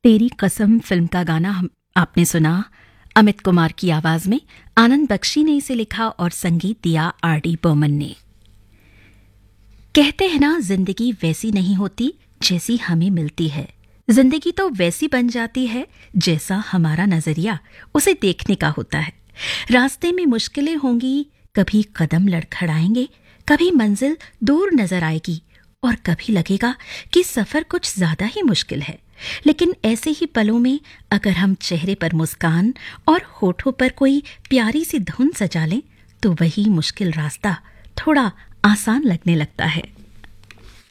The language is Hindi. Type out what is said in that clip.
तेरी कसम फिल्म का गाना आपने सुना। अमित कुमार की आवाज में आनंद बख्शी ने इसे लिखा और संगीत दिया आर.डी. बर्मन ने। कहते हैं ना, जिंदगी वैसी नहीं होती जैसी हमें मिलती है। जिंदगी तो वैसी बन जाती है जैसा हमारा नजरिया उसे देखने का होता है। रास्ते में मुश्किलें होंगी, कभी कदम लड़खड़ाएंगे, कभी मंजिल दूर नजर आएगी और कभी लगेगा कि सफर कुछ ज्यादा ही मुश्किल है। लेकिन ऐसे ही पलों में अगर हम चेहरे पर मुस्कान और होठों पर कोई प्यारी सी धुन सजा लें तो वही मुश्किल रास्ता थोड़ा आसान लगने लगता है।